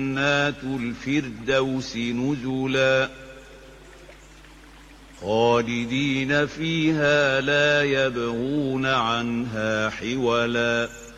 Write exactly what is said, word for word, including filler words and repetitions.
جنات الفردوس نزلا خالدين فيها لا يبغون عنها حولا